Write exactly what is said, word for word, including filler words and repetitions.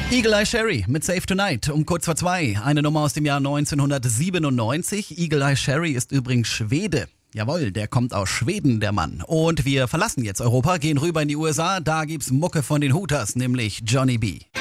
Eagle Eye Cherry mit Save Tonight um kurz vor zwei. Eine Nummer aus dem Jahr neunzehnhundertsiebenundneunzig. Eagle Eye Cherry ist übrigens Schwede. Jawohl, der kommt aus Schweden, der Mann. Und wir verlassen jetzt Europa, gehen rüber in die U S A. Da gibt's Mucke von den Hooters, nämlich Johnny B.